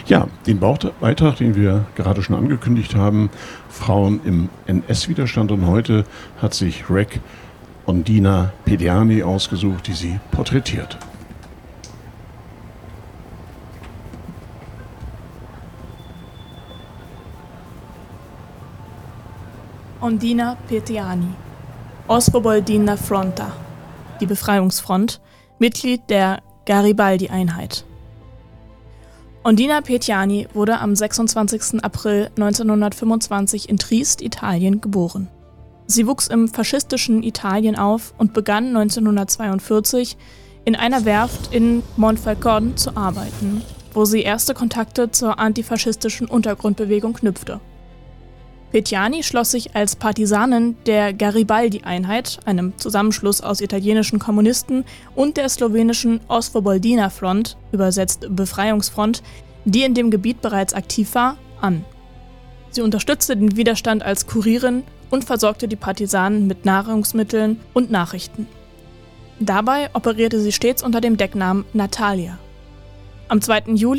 Ja, den Beitrag, den wir gerade schon angekündigt haben, Frauen im NS-Widerstand. Und heute hat sich Reg Ondina Pediani ausgesucht, die sie porträtiert. Ondina Pediani, Osvoboldina Fronta, die Befreiungsfront, Mitglied der Garibaldi-Einheit. Ondina Pediani wurde am 26. April 1925 in Triest, Italien, geboren. Sie wuchs im faschistischen Italien auf und begann 1942 in einer Werft in Monfalcone zu arbeiten, wo sie erste Kontakte zur antifaschistischen Untergrundbewegung knüpfte. Pediani schloss sich als Partisanin der Garibaldi-Einheit, einem Zusammenschluss aus italienischen Kommunisten, und der slowenischen Osvoboldina Front, übersetzt Befreiungsfront, die in dem Gebiet bereits aktiv war, an. Sie unterstützte den Widerstand als Kurierin und versorgte die Partisanen mit Nahrungsmitteln und Nachrichten. Dabei operierte sie stets unter dem Decknamen Natalia. Am 2. Juli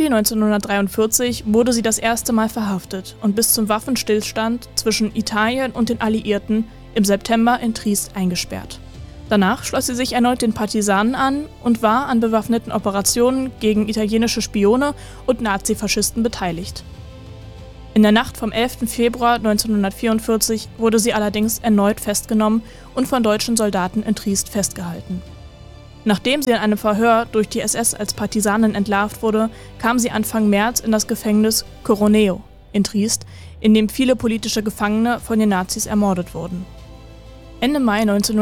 1943 wurde sie das erste Mal verhaftet und bis zum Waffenstillstand zwischen Italien und den Alliierten im September in Triest eingesperrt. Danach schloss sie sich erneut den Partisanen an und war an bewaffneten Operationen gegen italienische Spione und Nazifaschisten beteiligt. In der Nacht vom 11. Februar 1944 wurde sie allerdings erneut festgenommen und von deutschen Soldaten in Triest festgehalten. Nachdem sie in einem Verhör durch die SS als Partisanin entlarvt wurde, kam sie Anfang März in das Gefängnis Coroneo in Triest, in dem viele politische Gefangene von den Nazis ermordet wurden. Ende Mai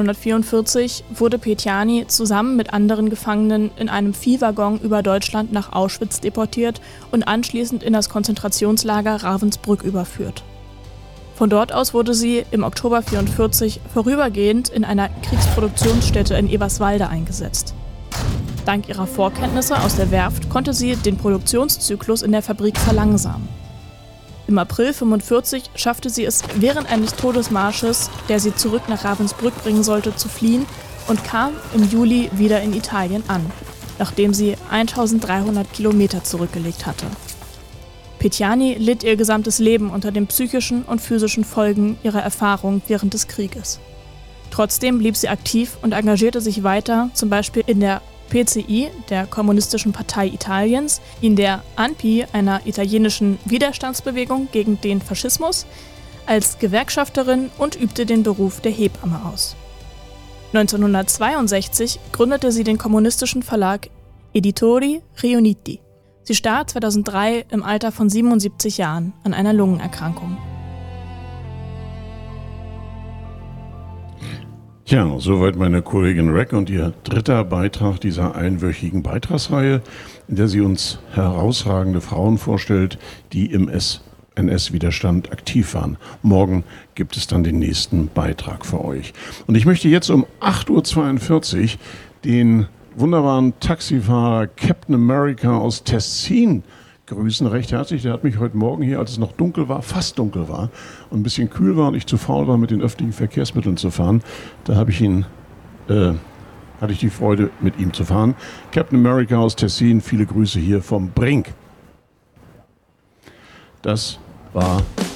1944 wurde Pediani zusammen mit anderen Gefangenen in einem Viehwaggon über Deutschland nach Auschwitz deportiert und anschließend in das Konzentrationslager Ravensbrück überführt. Von dort aus wurde sie im Oktober 1944 vorübergehend in einer Kriegsproduktionsstätte in Eberswalde eingesetzt. Dank ihrer Vorkenntnisse aus der Werft konnte sie den Produktionszyklus in der Fabrik verlangsamen. Im April 1945 schaffte sie es während eines Todesmarsches, der sie zurück nach Ravensbrück bringen sollte, zu fliehen und kam im Juli wieder in Italien an, nachdem sie 1300 Kilometer zurückgelegt hatte. Pediani litt ihr gesamtes Leben unter den psychischen und physischen Folgen ihrer Erfahrung während des Krieges. Trotzdem blieb sie aktiv und engagierte sich weiter, zum Beispiel in der PCI, der Kommunistischen Partei Italiens, in der ANPI, einer italienischen Widerstandsbewegung gegen den Faschismus, als Gewerkschafterin und übte den Beruf der Hebamme aus. 1962 gründete sie den kommunistischen Verlag Editori Riuniti. Sie starb 2003 im Alter von 77 Jahren an einer Lungenerkrankung. Ja, soweit meine Kollegin Reg und ihr dritter Beitrag dieser einwöchigen Beitragsreihe, in der sie uns herausragende Frauen vorstellt, die im NS-Widerstand aktiv waren. Morgen gibt es dann den nächsten Beitrag für euch. Und ich möchte jetzt um 8.42 Uhr den wunderbaren Taxifahrer Captain America aus Tessin grüßen, recht herzlich. Der hat mich heute Morgen hier, als es noch dunkel war, fast dunkel war und ein bisschen kühl war und ich zu faul war, mit den öffentlichen Verkehrsmitteln zu fahren, da hatte ich die Freude, mit ihm zu fahren. Captain America aus Tessin, viele Grüße hier vom Brink. Das war